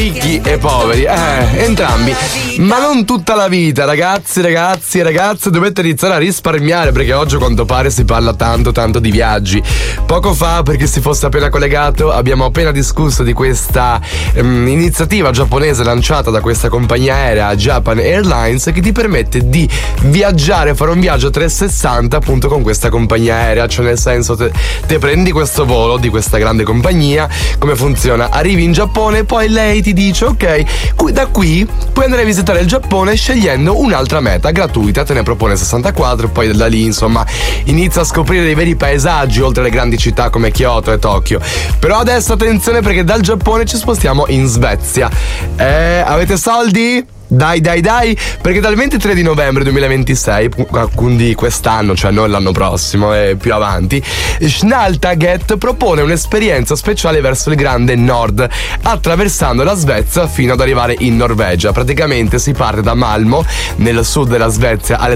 ricchi e poveri, entrambi, ma non tutta la vita, ragazzi e ragazze, dovete iniziare a risparmiare, perché oggi a quanto pare si parla tanto di viaggi. Poco fa, per chi si fosse appena collegato, abbiamo appena discusso di questa iniziativa giapponese lanciata da questa compagnia aerea Japan Airlines, che ti permette di viaggiare, fare un viaggio 360 appunto con questa compagnia aerea, cioè nel senso te prendi questo volo di questa grande compagnia. Come funziona? Arrivi in Giappone, poi lei ti dice ok, da qui puoi andare a visitare il Giappone scegliendo un'altra meta gratuita, te ne propone 64, poi da lì insomma inizia a scoprire dei veri paesaggi oltre alle grandi città come Kyoto e Tokyo. Però adesso attenzione, perché dal Giappone ci spostiamo in Svezia. Avete soldi? Dai, perché dal 23 di novembre 2026, quindi quest'anno, cioè non l'anno prossimo e più avanti, Snältaget propone un'esperienza speciale verso il grande nord, attraversando la Svezia fino ad arrivare in Norvegia. Praticamente si parte da Malmo, nel sud della Svezia, alle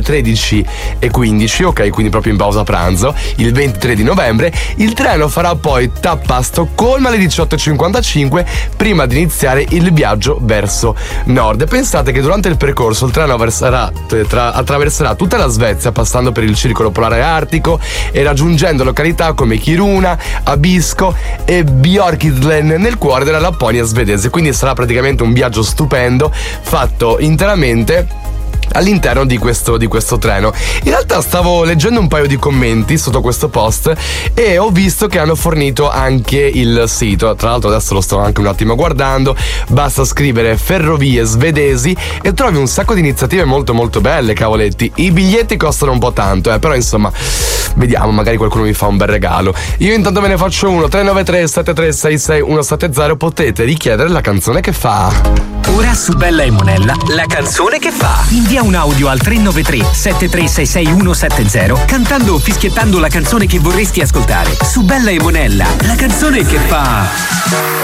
13:15, ok, quindi proprio in pausa pranzo, il 23 di novembre. Il treno farà poi tappa a Stoccolma alle 18:55 prima di iniziare il viaggio verso nord. Pensate che durante il percorso il treno attraverserà tutta la Svezia, passando per il circolo polare artico e raggiungendo località come Kiruna, Abisko e Björkidlen nel cuore della Lapponia svedese. Quindi sarà praticamente un viaggio stupendo, fatto interamente all'interno di questo treno. In realtà stavo leggendo un paio di commenti sotto questo post e ho visto che hanno fornito anche il sito. Tra l'altro adesso lo sto anche un attimo guardando. Basta scrivere ferrovie svedesi e trovi un sacco di iniziative molto belle, cavoletti. I biglietti costano un po' tanto, però insomma vediamo, magari qualcuno mi fa un bel regalo. Io intanto me ne faccio uno. 393 7366 170. Potete richiedere la canzone che fa. Ora su Bella e Monella, la canzone che fa. Invia un audio al 393 7366 170 cantando o fischiettando la canzone che vorresti ascoltare. Su Bella e Monella, la canzone che fa.